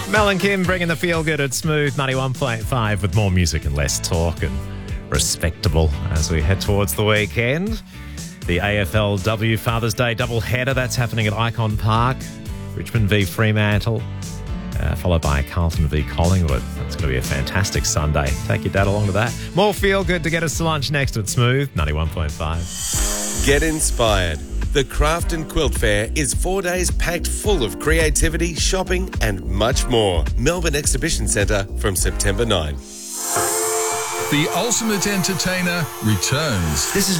Mel and Kim bringing the feel good at Smooth 91.5 with more music and less talk and respectable as we head towards the weekend. The AFLW Father's Day doubleheader, that's happening at Icon Park. Richmond v Fremantle, followed by Carlton v Collingwood. That's going to be a fantastic Sunday. Take your dad along to that. More feel good to get us to lunch next at Smooth 91.5. Get inspired. The Craft and Quilt Fair is 4 days packed full of creativity, shopping and much more. Melbourne Exhibition Centre from September 9. The Ultimate Entertainer returns. This is